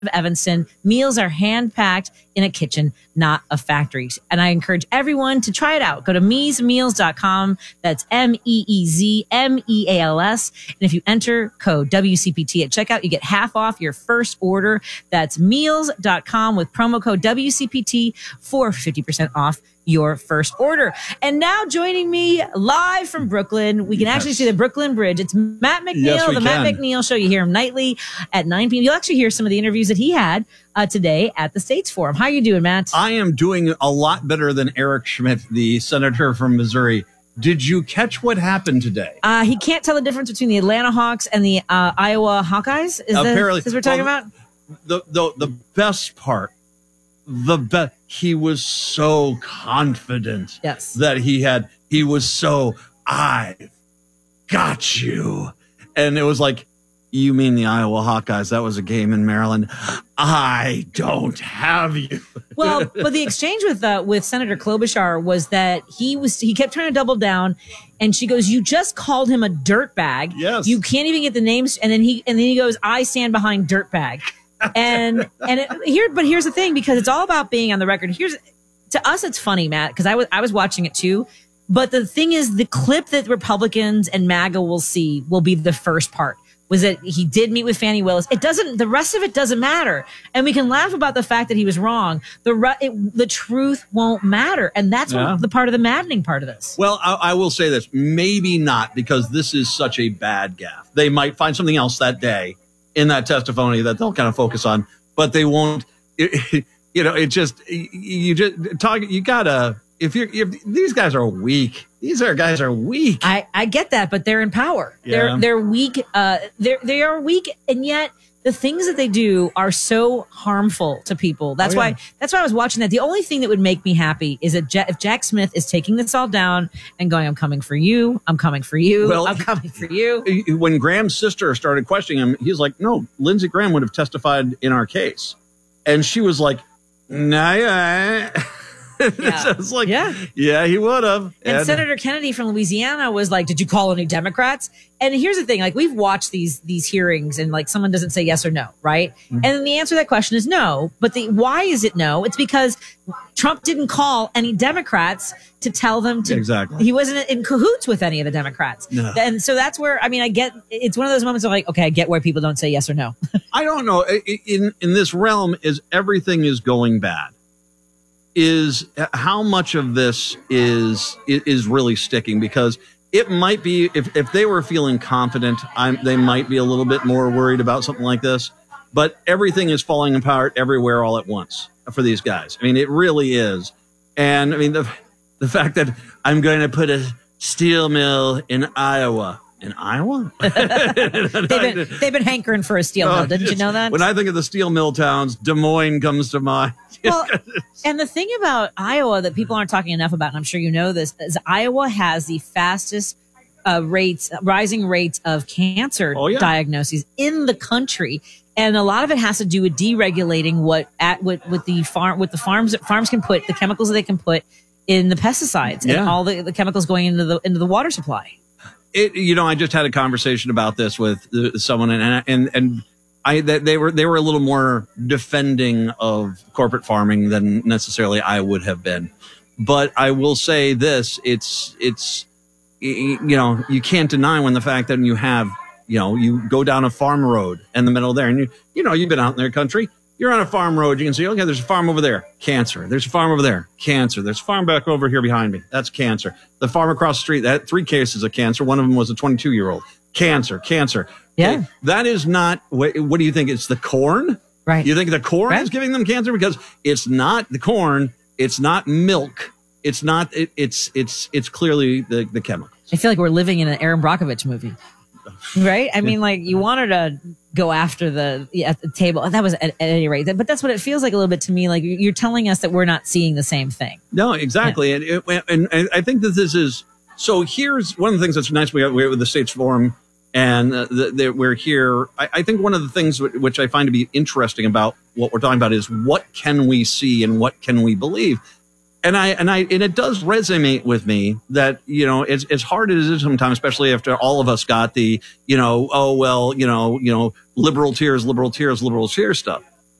Evanston. Meals are hand-packed in a kitchen, not a factory. And I encourage everyone to try it out. Go to meesmeals.com. That's MEEZMEALS. And if you enter code WCPT at checkout, you get half off your first order. That's meals.com with promo code WCPT for 50% off your first order. And now joining me live from Brooklyn, we can actually see the Brooklyn Bridge. It's Matt McNeil, Matt McNeil Show. You hear him nightly at 9 p.m. You'll actually hear some of the interviews that he had today at the States Forum. How are you doing, Matt? I am doing a lot better than Eric Schmidt, the senator from Missouri. Did you catch what happened today? He can't tell the difference between the Atlanta Hawks and the Iowa Hawkeyes. Apparently, this we're talking about? The best part, he was so confident. Yes. That he was so, I've got you. And it was like, you mean the Iowa Hawkeyes? That was a game in Maryland. I don't have you. Well, but the exchange with Senator Klobuchar was that he kept trying to double down, and she goes, "You just called him a dirtbag. Yes. You can't even get the names." And then he goes, "I stand behind dirtbag." But here's the thing, because it's all about being on the record. To us, it's funny, Matt, because I was watching it too. But the thing is, the clip that Republicans and MAGA will see will be the first part. Was that he did meet with Fani Willis. The rest of it doesn't matter. And we can laugh about the fact that he was wrong. The truth won't matter. And that's the part of the maddening part of this. Well, I will say this, maybe not, because this is such a bad gaffe. They might find something else that day in that testimony that they'll kind of focus on, but they won't, you gotta, if these guys are weak. These guys are weak. I get that, but they're in power. Yeah. They're weak. They are weak, and yet the things that they do are so harmful to people. That's why I was watching that. The only thing that would make me happy is that if Jack Smith is taking this all down and going, "I'm coming for you. I'm coming for you. Well, I'm coming for you." When Graham's sister started questioning him, he's like, "No, Lindsey Graham would have testified in our case," and she was like, "Nah." Yeah. So it's like, yeah, he would have. And Senator Kennedy from Louisiana was like, "Did you call any Democrats?" And here's the thing, like, we've watched these hearings, and like someone doesn't say yes or no, right? Mm-hmm. And then the answer to that question is no. But why is it no? It's because Trump didn't call any Democrats to tell them to. Exactly. He wasn't in cahoots with any of the Democrats. No. And so that's where, I mean, I get, it's one of those moments of like, okay, I get why people don't say yes or no. I don't know. In this realm, everything is going bad. Is how much of this is really sticking, because it might be, if they were feeling confident, they might be a little bit more worried about something like this, but everything is falling apart everywhere all at once for these guys. I mean, it really is. And I mean, the fact that I'm going to put a steel mill in Iowa. In Iowa? they've been hankering for a steel mill. Didn't you know that? When I think of the steel mill towns, Des Moines comes to mind. Well, and the thing about Iowa that people aren't talking enough about, and I'm sure you know this, is Iowa has the fastest rising rates of cancer diagnoses in the country. And a lot of it has to do with deregulating farms can put, the chemicals that they can put in the pesticides and all the chemicals going into the water supply. I just had a conversation about this with someone, and they were a little more defending of corporate farming than necessarily I would have been. But I will say this: it's you can't deny when the fact that you have you go down a farm road in the middle there, and you've been out in their country. You're on a farm road. You can see, okay, there's a farm over there, cancer. There's a farm over there, cancer. There's a farm back over here behind me. That's cancer. The farm across the street, that 3 cases of cancer. One of them was a 22-year-old. Cancer. Yeah. Okay, that is not, what do you think? It's the corn? Right. You think the corn is giving them cancer? Because it's not the corn. It's not milk. It's not, it's clearly the chemicals. I feel like we're living in an Aaron Brockovich movie. Right? I mean, like, you wanted to go after at the table. That was at any rate. But that's what it feels like a little bit to me. Like, you're telling us that we're not seeing the same thing. No, exactly. Yeah. And I think that this is, so here's one of the things that's nice. We're with the States Forum, and we're here. I think one of the things which I find to be interesting about what we're talking about is what can we see and what can we believe? And it does resonate with me that, as hard as it is sometimes, especially after all of us got the, liberal tears stuff.